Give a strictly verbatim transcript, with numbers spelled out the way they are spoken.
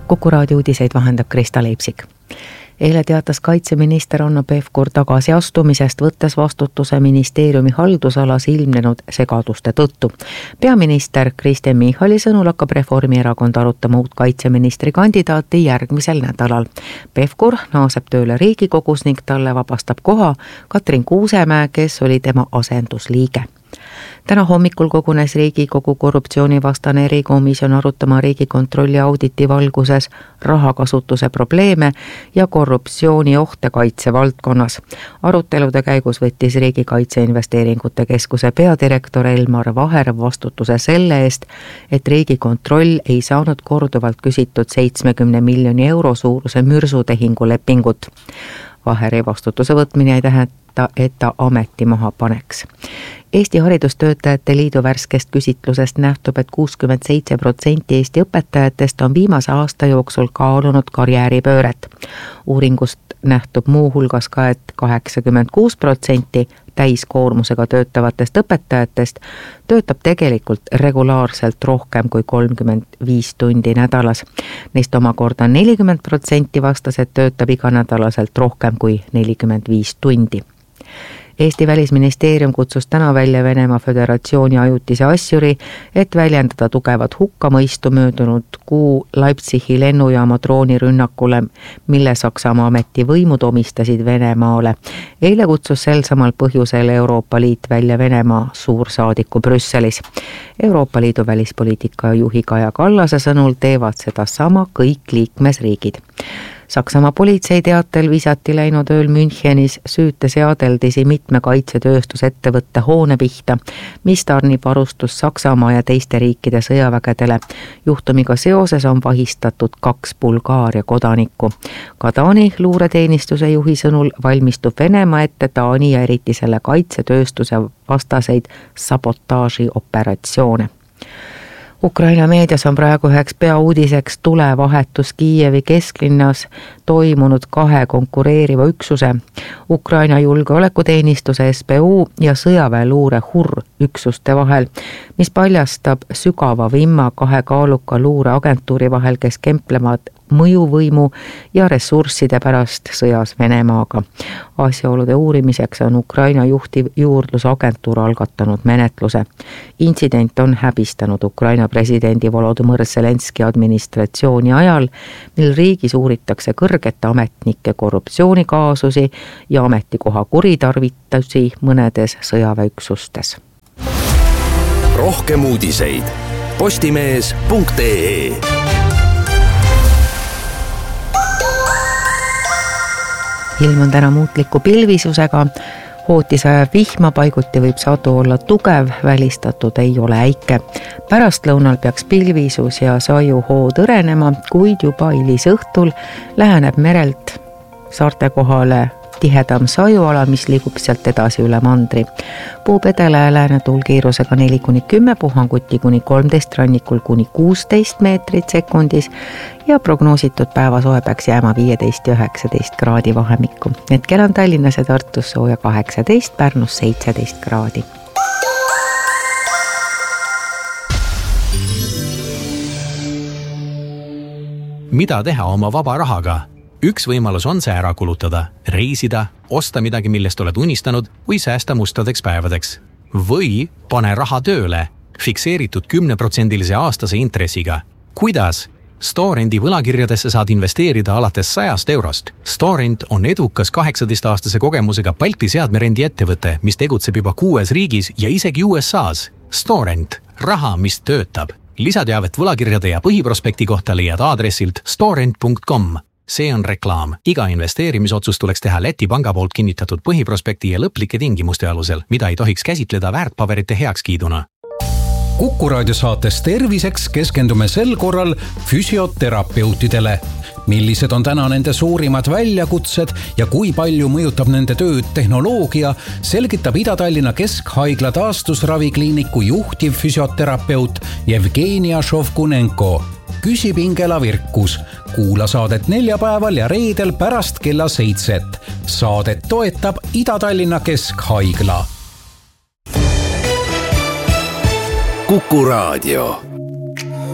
Kuku raadio uudiseid vahendab Krista Leipsik. Eile teatas kaitseminister Hanno Pevkur tagasiastumisest, võttes vastutuse ministeeriumi haldusalas ilmnenud segaduste tõttu. Peaminister Kristen Michali sõnul hakkab Reformierakond arutama uut kaitseministri kandidaati järgmisel nädalal. Pevkur naaseb tööle Riigikogus ning talle vabastab koha Katrin Kuusemäe, kes oli tema asendusliige. Täna hommikul kogunes Riigikogu korruptsioonivastane erikomisjon arutama Riigikontrolli auditi valguses rahakasutuse probleeme ja korruptsiooniohte kaitsevaldkonnas. Arutelude käigus võttis Riigikaitse Investeeringute Keskuse peadirektor Elmar Vaher vastutuse selle eest, et Riigikontroll ei saanud korduvalt küsitud seitsmekümne miljoni euro suuruse mürsutehingu lepingut. Vaheri vastutuse võtmine ei tähenda, et ta ameti maha paneks. Eesti Haridustöötajate Liidu värskest küsitlusest nähtub, et kuuskümmend seitse protsenti Eesti õpetajatest on viimase aasta jooksul kaalunud karjääripööret. Uuringust nähtub muu hulgas ka, et kaheksakümmend kuus protsenti täiskoormusega töötavatest õpetajatest töötab tegelikult regulaarselt rohkem kui kolmkümmend viis tundi nädalas. Neist omakorda nelikümmend protsenti vastas, et töötab iganädalaselt rohkem kui nelikümmend viis tundi. Eesti Välisministeerium kutsus täna välja Venemaa Föderatsiooni ajutise asjuri, et väljendada tugevat hukkamõistu möödunud kuu Leipzigi lennujaama droonirünnakule, mille Saksamaa ametivõimud omistasid Venemaale. Eile kutsus sel samal põhjusel Euroopa Liit välja Venemaa suursaadiku Brüsselis. Euroopa Liidu välispoliitika juhi Kaja Kallase sõnul teevad seda sama kõik liikmesriigid. Saksamaa politsei teatel visati läinud ööl Münchenis süüteseadeldisi mitme kaitsetööstusettevõtte hoone pihta, mis tarnib varustus Saksamaa ja teiste riikide sõjavägedele. Juhtumiga seoses on vahistatud kaks Bulgaaria kodanikku. Ka Taani luureteenistuse juhi sõnul valmistub Venemaa ette Taani ja eriti selle kaitsetööstuse vastaseid sabotaažioperatsioone. Ukraina meedias on praegu üheks peauudiseks tulevahetus Kiievi kesklinnas toimunud kahe konkureeriva üksuse, Ukraina julgeolekuteenistuse S B U ja sõjaväeluure H U R üksuste vahel, mis paljastab sügava vimma kahe kaaluka luureagentuuri vahel, kes kemplevad mõjuvõimu ja ressursside pärast sõjas Venemaaga. Asjaolude uurimiseks on Ukraina juhtiv juurdlusagentuur algatanud menetluse. Intsident on häbistanud Ukraina presidendi Volodõmõr Zelenski administratsiooni ajal, mil riigis uuritakse kõrgete ametnike korruptsioonikaasusi ja ametikoha kuritarvitusi mõnedes sõjaväeüksustes. Rohkem uudiseid postimees punkt ee. Ilm on täna muutliku pilvisusega, hooti sajab vihma, paiguti võib sadu olla tugev, välistatud ei ole äike. Pärastlõunal peaks pilvisus ja sajuhood õrenema, kuid juba hilisõhtul läheneb merelt saarte kohale tihedam sajuala, mis liigub sealt edasi üle mandri. Puub edela ja lääne tuulkiirusega neli kuni kümme, puhanguti kuni kolmteist, rannikul kuni kuusteist meetrit sekundis ja prognoositud päevasoe peaks jääma viieteist ja üheksateist kraadi vahemikku. Hetkel on Tallinnas ja Tartus sooja kaheksateist, Pärnus seitseteist kraadi. Mida teha oma vaba rahaga? Üks võimalus on see ära kulutada, reisida, osta midagi, millest oled unistanud või säästa mustadeks päevadeks. Või pane raha tööle, fikseeritud kümneprotsendilise aastase intressiga. Kuidas? Storendi võlakirjadesse saad investeerida alates sajast eurost. Storend on edukas kaheksateist-aastase kogemusega Balti seadmerendi ettevõte, mis tegutseb juba kuues riigis ja isegi U S A's. Storend, raha, mis töötab. Lisateavet võlakirjade ja põhiprospekti kohta leiad aadressilt storend punkt com. See on reklaam. Iga investeerimisotsus tuleks teha Läti panga poolt kinnitatud põhiprospekti ja lõplike tingimuste alusel, mida ei tohiks käsitleda väärtpaberite heakskiiduna. Kuku raadio saates Terviseks keskendume sel korral füsioterapeutidele. Millised on täna nende suurimad väljakutsed ja kui palju mõjutab nende tööd tehnoloogia, selgitab Ida-Tallinna Keskhaigla taastusravikliiniku juhtiv füsioterapeut Jevgenia Šovkunenko. Küsib Ingela Virkus. Kuula saadet neljapäeval ja reedel pärast kella seitset. Saadet toetab Ida-Tallinna Keskhaigla. Kuku raadio.